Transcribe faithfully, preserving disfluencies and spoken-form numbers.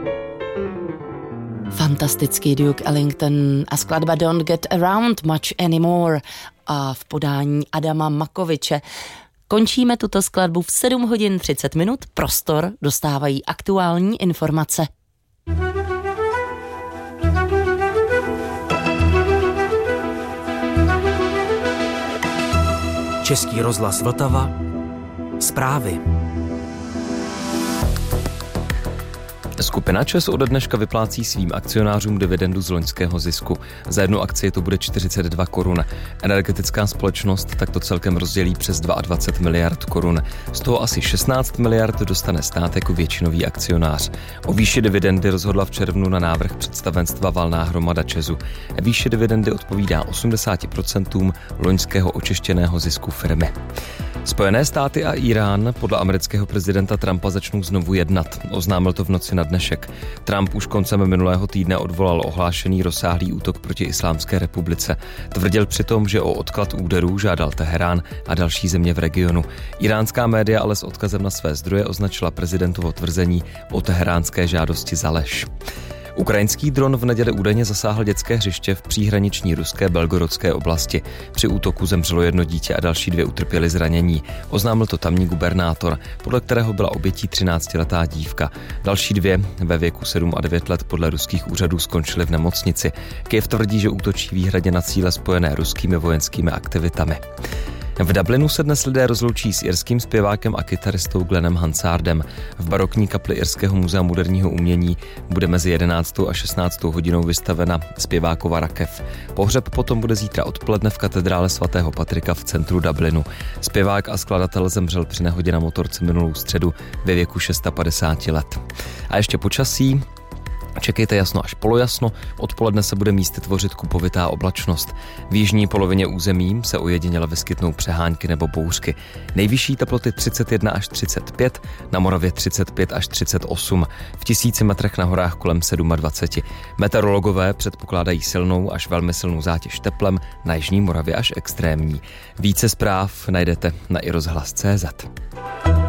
Fantastický Duke Ellington a skladba Don't Get Around Much Anymore a v podání Adama Makoviče. Končíme tuto skladbu v sedm hodin třicet minut. Prostor dostávají aktuální informace. Český rozhlas Vltava. Zprávy. Skupina ČEZ ode dneška vyplácí svým akcionářům dividendu z loňského zisku. Za jednu akci to bude čtyřicet dva korun. Energetická společnost takto celkem rozdělí přes dvacet dva miliard korun. Z toho asi šestnáct miliard dostane stát jako většinový akcionář. O výši dividendy rozhodla v červnu na návrh představenstva valná hromada ČEZu. Výše dividendy odpovídá osmdesát procent loňského očištěného zisku firmy. Spojené státy a Irán podle amerického prezidenta Trumpa začnou znovu jednat. Oznámil to v noci na dnešek. Trump už koncem minulého týdne odvolal ohlášený rozsáhlý útok proti Islámské republice. Tvrdil přitom, že o odklad úderů žádal Teherán a další země v regionu. Iránská média ale s odkazem na své zdroje označila prezidentovo tvrzení o teheránské žádosti za lež. Ukrajinský dron v neděli údajně zasáhl dětské hřiště v příhraniční ruské Belgorodské oblasti. Při útoku zemřelo jedno dítě a další dvě utrpěly zranění. Oznámil to tamní gubernátor, podle kterého byla obětí třináctiletá dívka. Další dvě ve věku sedm a devět let podle ruských úřadů skončily v nemocnici. Kyjev tvrdí, že útočí výhradně na cíle spojené ruskými vojenskými aktivitami. V Dublinu se dnes lidé rozloučí s irským zpěvákem a kytaristou Glennem Hansardem. V barokní kapli Irského muzea moderního umění bude mezi jedenáctou a šestnáctou hodinou vystavena zpěvákova rakev. Pohřeb potom bude zítra odpoledne v katedrále svatého Patrika v centru Dublinu. Zpěvák a skladatel zemřel při nehodě na motorce minulou středu ve věku padesáti šesti let. A ještě počasí. Čekejte jasno až polojasno, odpoledne se bude místy tvořit kupovitá oblačnost. V jižní polovině území se ojediněle vyskytnou přehánky nebo bouřky. Nejvyšší teploty třicet jedna až třicet pět, na Moravě třicet pět až třicet osm, v tisíci metrech na horách kolem dvacet sedm. Meteorologové předpokládají silnou až velmi silnou zátěž teplem, na jižní Moravě až extrémní. Více zpráv najdete na i rozhlas tečka cé zet.